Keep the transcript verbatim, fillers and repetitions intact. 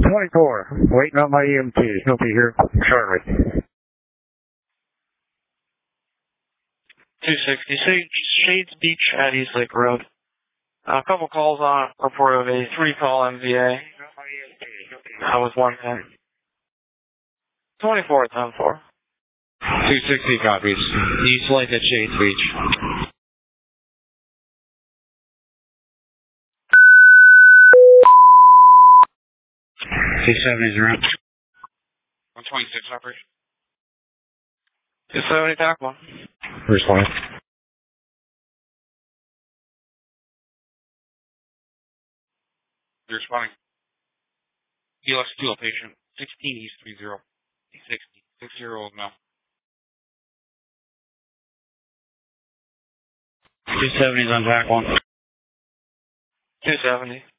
twenty-four, waiting on my E M T. He'll be here shortly. two sixty, Shades Beach at East Lake Road. A couple calls on report of a three-call M V A. I was one ten. twenty-four, ten four. two sixty copies. East Lake at Shades Beach. two seventy's around. one twenty-six operation. two seventy, tack one. Respond. You're responding. E L S two patient. sixteen East three zero. sixty. six-year-old male. two seventy's on tack one. two seventy.